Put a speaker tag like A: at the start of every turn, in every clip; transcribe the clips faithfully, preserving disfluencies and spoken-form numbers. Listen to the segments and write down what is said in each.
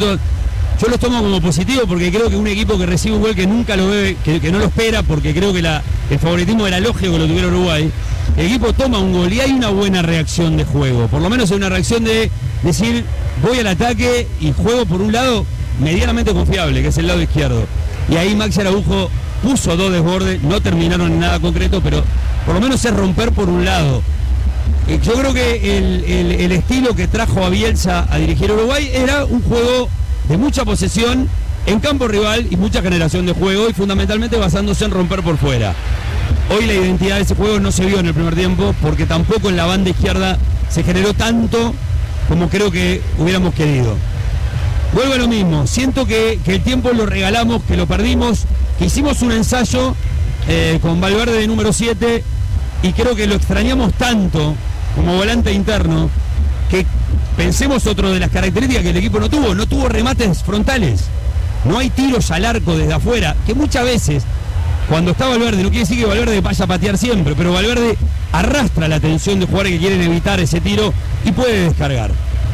A: minutos. Yo los tomo como positivo porque creo que un equipo que recibe un gol que nunca lo ve, que, que no lo espera, porque creo que la, el favoritismo era lógico que lo tuviera Uruguay, el equipo toma un gol y hay una buena reacción de juego. Por lo menos hay una reacción de decir, voy al ataque y juego por un lado medianamente confiable, que es el lado izquierdo. Y ahí Maxi Araujo puso dos desbordes, no terminaron en nada concreto, pero por lo menos es romper por un lado. Yo creo que el, el, el estilo que trajo a Bielsa a dirigir a Uruguay era un juego de mucha posesión en campo rival y mucha generación de juego, y fundamentalmente basándose en romper por fuera. Hoy la identidad de ese juego no se vio en el primer tiempo, porque tampoco en la banda izquierda se generó tanto como creo que hubiéramos querido. Vuelvo a lo mismo, siento que, que el tiempo lo regalamos, que lo perdimos, que hicimos un ensayo eh, con Valverde de número siete y creo que lo extrañamos tanto como volante interno, que pensemos otro de las características que el equipo no tuvo, no tuvo remates frontales, no hay tiros al arco desde afuera, que muchas veces cuando está Valverde, no quiere decir que Valverde vaya a patear siempre, pero Valverde arrastra la atención de jugadores que quieren evitar ese tiro y puede descargar.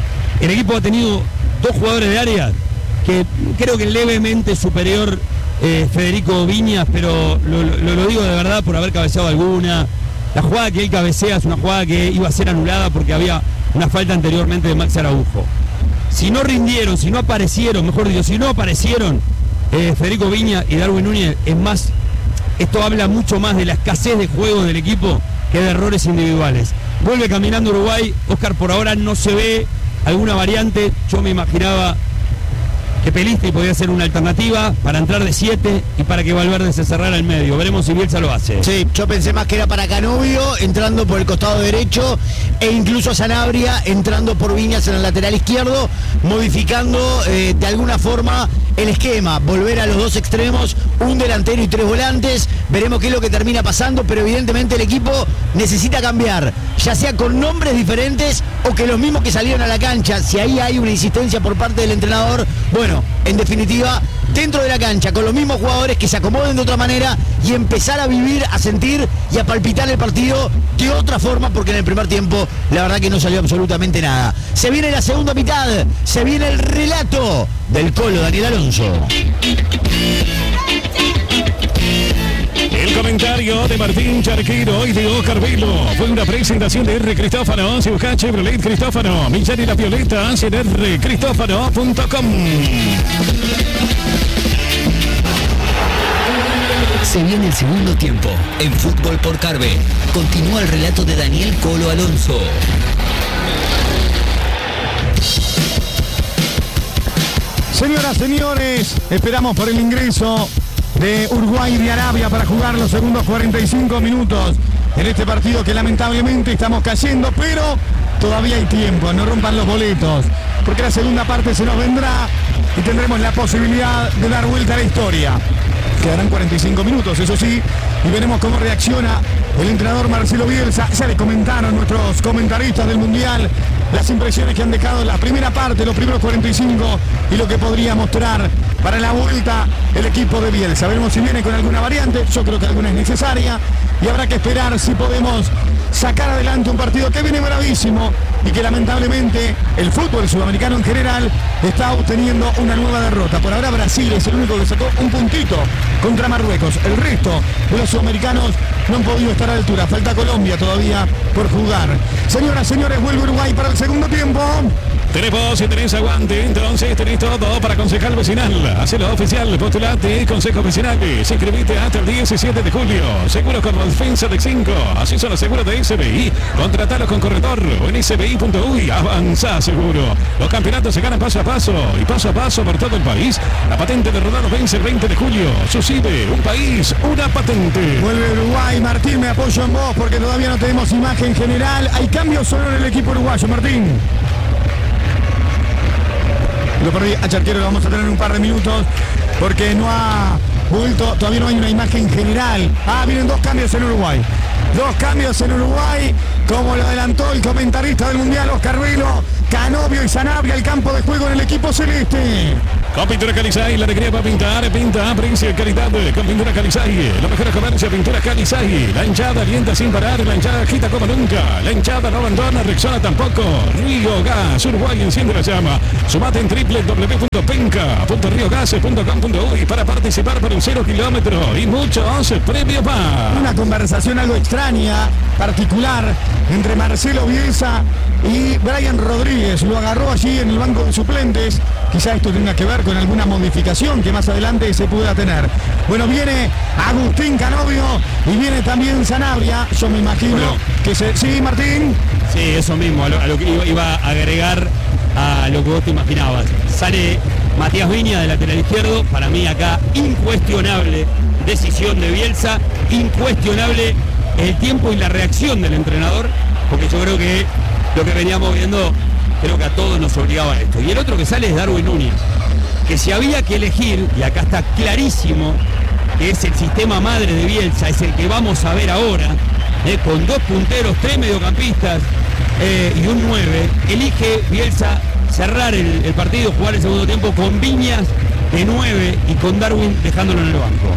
A: El equipo ha tenido dos jugadores de área que creo que levemente superior eh, Federico Viñas, pero lo, lo, lo digo de verdad por haber cabeceado alguna. La jugada que él cabecea es una jugada que iba a ser anulada porque había una falta anteriormente de Maxi Araujo. Si no rindieron, si no aparecieron, mejor dicho, si no aparecieron eh, Federico Viñas y Darwin Núñez, es más, esto habla mucho más de la escasez de juego del equipo que de errores individuales. Vuelve caminando Uruguay, Oscar por ahora no se ve alguna variante, yo me imaginaba que Pelistri podía ser una alternativa para entrar de siete y para que Valverde se cerrara el medio. Veremos si Bielsa lo hace.
B: Sí, yo pensé más que era para Canovio entrando por el costado derecho e incluso a Sanabria entrando por Viñas en el lateral izquierdo, modificando eh, de alguna forma el esquema, volver a los dos extremos, un delantero y tres volantes. Veremos qué es lo que termina pasando, pero evidentemente el equipo necesita cambiar, ya sea con nombres diferentes o que los mismos que salieron a la cancha, si ahí hay una insistencia por parte del entrenador, bueno, en definitiva, dentro de la cancha, con los mismos jugadores que se acomoden de otra manera y empezar a vivir, a sentir y a palpitar el partido de otra forma, porque en el primer tiempo la verdad que no salió absolutamente nada. Se viene la segunda mitad, se viene el relato del Colo Daniel Alonso.
C: El comentario de Martín Charquero y de Oscar Velo fue una presentación de R. Cristófano, si busca Chevrolet Cristófano, Millán y la Violeta en r cristófano punto com.
D: Se viene el segundo tiempo en Fútbol por Carve. Continúa el relato de Daniel Colo Alonso.
E: Señoras, señores, esperamos por el ingreso de Uruguay y de Arabia para jugar los segundos cuarenta y cinco minutos en este partido que lamentablemente estamos cayendo, pero todavía hay tiempo, no rompan los boletos, porque la segunda parte se nos vendrá y tendremos la posibilidad de dar vuelta a la historia. Quedarán cuarenta y cinco minutos, eso sí, y veremos cómo reacciona el entrenador Marcelo Bielsa. Ya le comentaron nuestros comentaristas del Mundial las impresiones que han dejado en la primera parte, los primeros cuarenta y cinco, y lo que podría mostrar para la vuelta el equipo de Bielsa. Veremos si viene con alguna variante, yo creo que alguna es necesaria, y habrá que esperar si podemos sacar adelante un partido que viene bravísimo y que lamentablemente el fútbol sudamericano en general está obteniendo una nueva derrota. Por ahora Brasil es el único que sacó un puntito contra Marruecos. El resto de los sudamericanos no han podido estar a la altura. Falta Colombia todavía por jugar. Señoras, señores, vuelve Uruguay para el segundo tiempo.
C: Tenemos, si tenés aguante, entonces tenés todo para Concejal Vecinal. Hacelo oficial, postulate Consejo Vecinal. Inscribite hasta el diecisiete de julio. Seguros con defensa de cinco. Así son los seguros de S B I. Contratalos con corredor o en s b i punto u y avanza seguro. Los campeonatos se ganan paso a paso y paso a paso por todo el país. La patente de Rodado vence el veinte de julio. Sucede, un país, una patente.
E: Vuelve Uruguay. Martín, me apoyo en vos porque todavía no tenemos imagen general. Hay cambios solo en el equipo uruguayo, Martín. Lo perdí a Charquero, lo vamos a tener en un par de minutos porque no ha vuelto, todavía no hay una imagen general. Ah, vienen dos cambios en Uruguay. Dos cambios en Uruguay, como lo adelantó el comentarista del Mundial, Oscar Velo. Canovio y Sanabria, el campo de juego en el equipo celeste.
C: Con Pintura Calizay, la alegría para pintar, pinta, precio y calidad. Con Pintura Calizay, lo mejor comercio, Pintura Calizay. La hinchada alienta sin parar, la hinchada agita como nunca. La hinchada no abandona, Rexona tampoco. Río Gas, Uruguay enciende la llama. Sumate en doble u doble u doble u punto punto penca punto rio gas punto com punto uy para participar por un cero kilómetro y muchos premios más.
E: Una conversación algo extraña, particular, entre Marcelo Bielsa y Brian Rodríguez. Lo agarró allí en el banco de suplentes. Quizá esto tenga que ver con alguna modificación que más adelante se pueda tener. Bueno, viene Agustín Canovio y viene también Sanabria. Yo me imagino bueno, que se... Sí, Martín.
A: Sí, eso mismo, a lo, a lo que iba, iba a agregar a lo que vos te imaginabas. Sale Matías Viña de lateral izquierdo, para mí acá incuestionable decisión de Bielsa, incuestionable el tiempo y la reacción del entrenador, porque yo creo que lo que veníamos viendo, creo que a todos nos obligaba a esto. Y el otro que sale es Darwin Núñez, que si había que elegir, y acá está clarísimo que es el sistema madre de Bielsa, es el que vamos a ver ahora, eh, con dos punteros, tres mediocampistas eh, y un nueve, elige Bielsa cerrar el, el partido, jugar el segundo tiempo con Viñas de nueve y con Darwin dejándolo en el banco.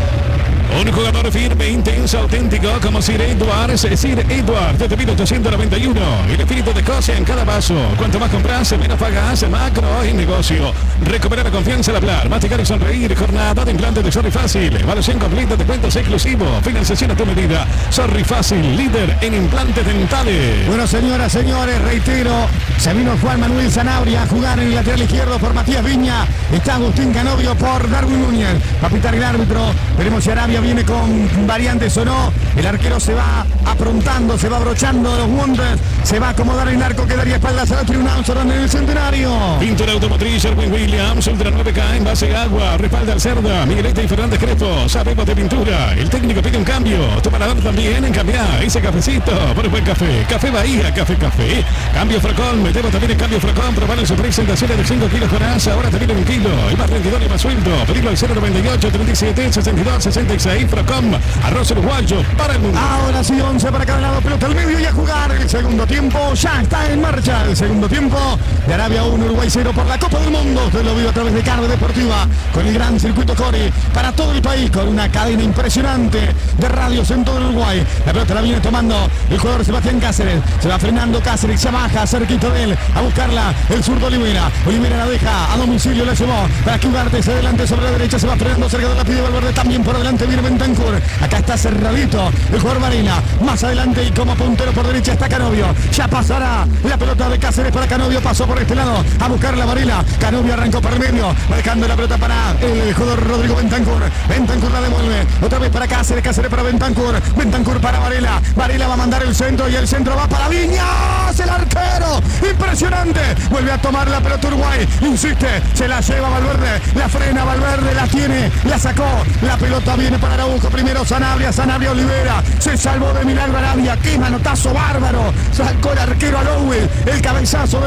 C: Un jugador firme, intenso, auténtico, como Sir Edward, Sir Edward, desde mil ochocientos noventa y uno. El espíritu de Escocia en cada vaso. Cuanto más compras, menos pagas, macro y negocio. Recuperar la confianza al hablar, masticar y sonreír. Jornada de implantes de Sorry Fácil. Evaluación completa de cuentos exclusivos. Financiación a tu medida. Sorry Fácil, líder en implantes dentales.
E: Bueno, señoras, señores, reitero, se vino Juan Manuel Sanabria a jugar en el lateral izquierdo por Matías Viña. Está Agustín Canovio por Darwin Núñez. Va a pitar el árbitro. Veremos si Arabia viene con variantes o no. El arquero se va aprontando, se va abrochando los guantes, se va a acomodar el arco que daría espaldas a la tribuna en el Centenario.
C: Pintura automotriz Sherwin Williams, Ultra nueve K en base agua, respalda al Cerda, Miguelete y Fernández Crespo. Sabemos de pintura. El técnico pide un cambio. Tu paladar también en cambiar ese cafecito por un buen café. Café Bahía, café, café. Cambio Frocón, metemos también el cambio Frocón. Probar en su presentación de cinco kilos con asa. Ahora también en un kilo. Y más rendidor y más sueldo. Pedirlo al cero noventa y ocho, treinta y siete, sesenta y dos, sesenta y seis. Frocom, arroz uruguayo para el mundo.
E: Ahora sí, once para cada lado, pelota al medio y a jugar el segundo tiempo. Ya está en marcha el segundo tiempo de Arabia uno, Uruguay cero por la Copa del Mundo. Usted lo vio a través de Carve Deportiva con el gran circuito Cori para todo el país, con una cadena impresionante de radios en todo el Uruguay. La pelota la viene tomando el jugador Sebastián Cáceres. Se va frenando Cáceres, se baja cerquito de él a buscarla el zurdo Olivera. Olivera la deja a domicilio, la llevó para que Ugarte se adelante sobre la derecha, se va frenando cerca de la pide Valverde. También por adelante viene Bentancur. Acá está cerradito el jugador Varela. Más adelante y como puntero por derecha está Canovio. Ya pasará la pelota de Cáceres para Canovio. Pasó por este lado a buscar la Varela. Canovio arrancó por el medio, dejando la pelota para el jugador Rodrigo Bentancur. Bentancur la devuelve. Otra vez para Cáceres. Cáceres para Bentancur. Bentancur para Varela. Varela va a mandar el centro y el centro va para Viñas. El arquero. Impresionante. Vuelve a tomar la pelota Uruguay. Insiste. Se la lleva Valverde. La frena Valverde. La tiene. La sacó. La pelota viene para Araujo. Primero Sanabria. Sanabria Olivera. Se salvó de milagro Arabia. Qué manotazo bárbaro. Sacó el arquero a Lowell. El cabezazo de